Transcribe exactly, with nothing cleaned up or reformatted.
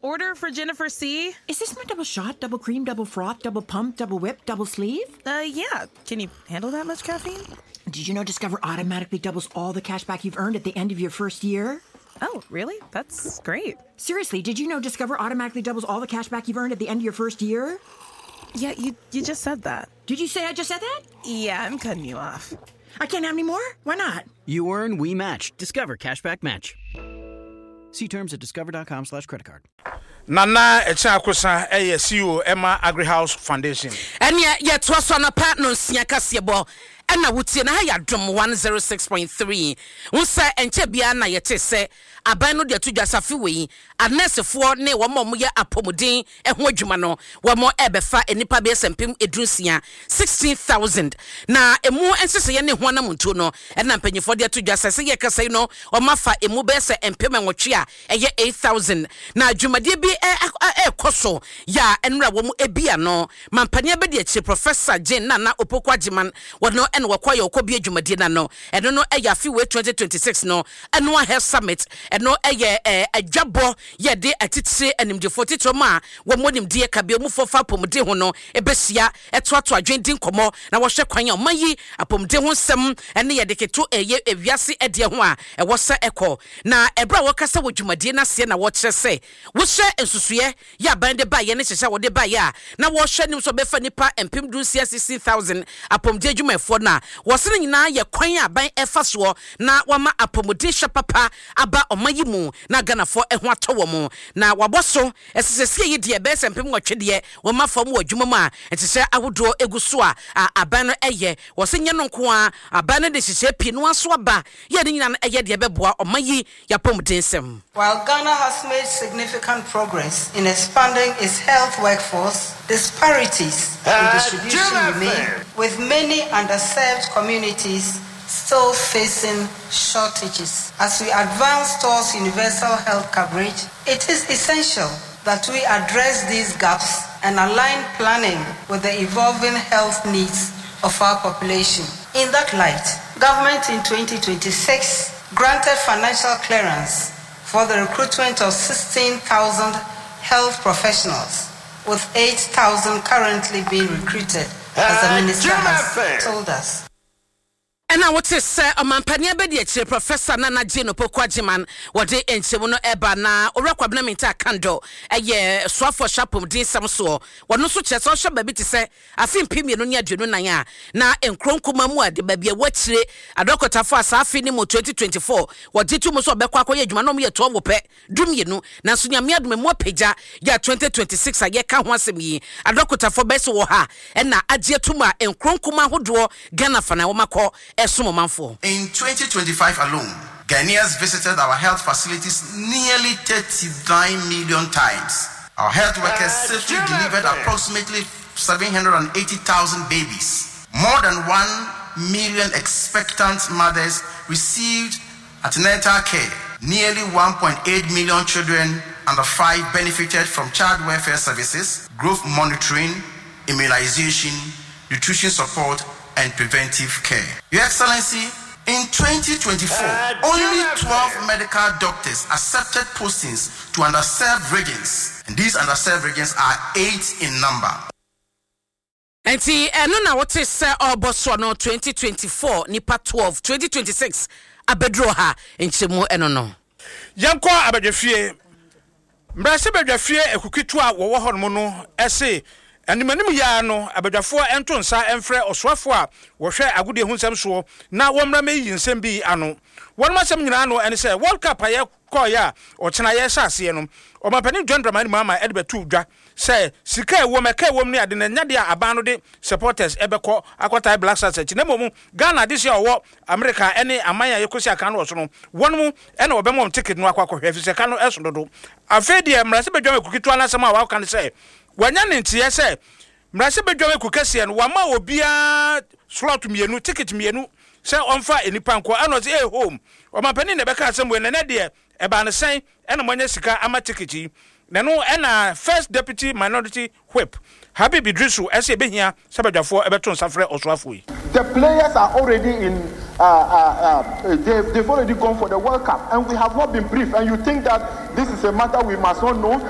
order for Jennifer C. Is this my double shot, double cream, double froth, double pump, double whip, double sleeve? Uh, yeah. Can you handle that much caffeine? Did you know Discover automatically doubles all the cash back you've earned at the end of your first year? Oh, really? That's great. Seriously, did you know Discover automatically doubles all the cash back you've earned at the end of your first year? Yeah, you, you just said that. Did you say I just said that? Yeah, I'm cutting you off. I can't have any more? Why not? You earn, we match. Discover Cashback Match. See terms at discover.com slash credit card. Nana Echakosa, a C E O, Emma Agri-House Foundation. And yet, yet, was on a partner, Siakasiabo. And I would say, I had drum one oh six point three. Unsa and Chebiana yet say, a bano de to just a few way, a nest of four ne one more apomodin, and Wojumano, one more ebefa and nipa base and pim edrusia, sixteen thousand. Now, a more ancestry any one amuntuno, and I'm penny for the to just say, Casino, or Mafa, a mubesa and pim and watchia, a year eight thousand. Now, Jumadi be a coso, ya, and Rawamu ebiano, Mampania Bedici, Professor Jane Nana Opokwajiman, what no. And wakwa yo kobi adwumadina no e no no e ya fiwe twenty twenty-six no and no health summit and no e ye e adwabo ye de atitire animde forty to ma wo monim de ka be mu fofa pomde ho no e besia e to ato adwendin komo na wo hwe kwan ya mayi apomde ho nsem ene ye de keto e ye ewiase e de ho a e wo sa eko na ebra wo kasa wo dwumade na se na wo kire se wo hwe ensusuye ya bande ba ye ne hyehyɛ wo de ba ya na wo hwe nim so be fa nipa empim du sixty thousand apomde adwumafo na wasene nyina ye kwan aban efa so na wama apomodisha papa aba omayimu na ganafo eho atowo mu na waboso esesese yi de be sempem nwotwede wama fam wadwuma mu a etese awodo eguso a aban no eye wasenye no nko a aban no de hyehyɛ pi no aso aba ye de nyina eye de beboa omayi ya pomodensem. While Ghana has made significant progress in expanding its health workforce, disparities in distribution remain, with many underserved communities still facing shortages. As we advance towards universal health coverage, it is essential that we address these gaps and align planning with the evolving health needs of our population. In that light, government in twenty twenty-six granted financial clearance for the recruitment of sixteen thousand health professionals, with eight thousand currently being recruited, as the minister has told us. And I would say, a man Pania Professor Nana Jino Pokwajiman, what they enchemono eba na Oraquabna Minta Kando, a year swafo shapum din samso, what no such as also baby to say, I think Pimianunia Jununaya, na en Kronkumamua, the baby a watchle, a doctor for Safinimo twenty twenty-four, what did you most of Bequaco Yamanomia Tomope, Duminu, Nasunya Miad Memo Peja, ya twenty twenty-six, a year can't once a me, a doctor for Besoha, and na Adia Tuma and Kronkuma Hudro, Ghana Fanawamako. In twenty twenty-five alone, Ghanaians visited our health facilities nearly thirty-nine million times. Our health workers safely delivered approximately seven hundred eighty thousand babies. More than one million expectant mothers received antenatal care. Nearly one point eight million children under five benefited from child welfare services, growth monitoring, immunization, nutrition support, and preventive care. Your Excellency, in twenty twenty-four, uh, only twelve medical doctors accepted postings to underserved regions, and these underserved regions are eight in number. And see, and now what is uh, our boss no twenty twenty-four, Nipa twelve, twenty twenty-six, Abedroha, in Chimo Enono. Yanko Abedefie, Brasa Bedefie, a cookitwa, Wahomono, essay. And the many yano, Abedafo, Anton Sa, Enfre, or Swafwa, or share a good hunsam so, now one remain in Sembi Ano. One must have Milano and say, World Cup, I koya, or Chanaya Sassianum, or my penny gentleman, Mamma Edbert Tuja, say, Sika woman, K woman, and the Nadia Abanode, supporters, Ebeco, Aquatai Black Sassage, Nemo, Ghana, this year, war, America, any Amaya Yokosia Cano, one more, and Obama ticket, no Aquaco, if it's a Cano Esnodo. A fadia, Mrasabe Joe Kukituana, somehow, how can I say? Wanyan ntia se mrase bedwame kokase no wama obia slot mienu ticket mienu se onfa enipa nko ano ze eh home o mapani ne beka asem we ne de e ba ne sen ena monya sika ama ticket yi ne no ena first deputy minority whip Happy Bidrisu ese behia sabadwafo ebeton safre oswafo yi. The players are already in uh, uh, uh, they, they've already gone for the World Cup and we have not been briefed, and you think that this is a matter we must not know.